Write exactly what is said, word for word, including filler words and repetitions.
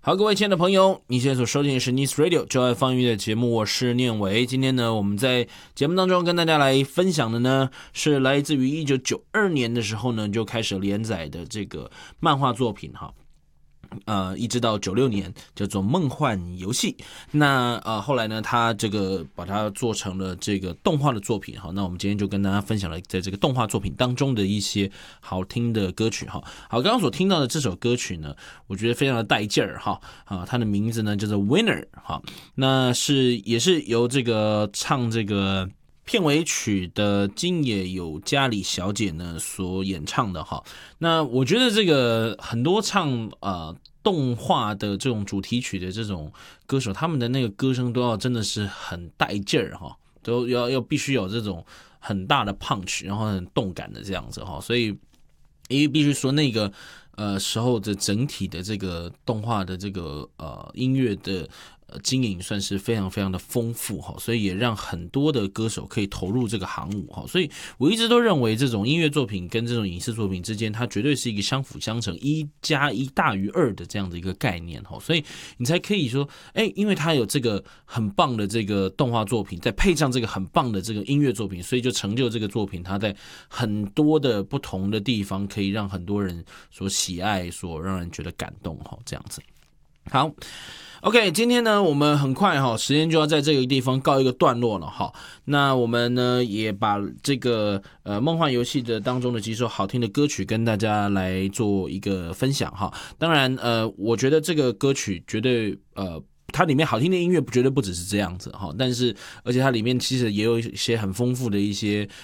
好，各位亲爱的朋友，你现在所收听的是 Nice Radio 就爱放音乐的节目，我是念伟。今天呢，我们在节目当中跟大家来分享的呢，是来自于一九九二年的时候呢就开始连载的这个漫画作品哈。呃，一直到九六年叫做《梦幻游戏》，那呃后来呢，他这个把它做成了这个动画的作品哈。那我们今天就跟大家分享了在这个动画作品当中的一些好听的歌曲哈。好，刚刚所听到的这首歌曲呢，我觉得非常的带劲儿哈啊，它的名字呢叫做 Winner 哈，那是也是由这个唱这个片尾曲的金野有嘉里小姐呢所演唱的哈。那我觉得这个很多唱呃动画的这种主题曲的这种歌手，他们的那个歌声都要真的是很带劲儿哈，都要要必须有这种很大的 punch， 然后很动感的这样子哈。所以因为必须说那个呃时候的整体的这个动画的这个呃音乐的呃经营算是非常非常的丰富哈，所以也让很多的歌手可以投入这个行伍哈。所以我一直都认为这种音乐作品跟这种影视作品之间，它绝对是一个相辅相成，一加一大于二的这样的一个概念哈。所以你才可以说，哎，因为它有这个很棒的这个动画作品，再配上这个很棒的这个音乐作品，所以就成就这个作品，它在很多的不同的地方可以让很多人所喜爱，所让人觉得感动哈，这样子。好。OK， 今天呢，我们很快哈，时间就要在这个地方告一个段落了哈。那我们呢，也把这个呃梦幻游戏的当中的几首好听的歌曲跟大家来做一个分享哈。当然，呃，我觉得这个歌曲绝对呃。它里面好听的音乐绝对不只是这样子哈，但是而且它里面其实也有一些很丰富的一些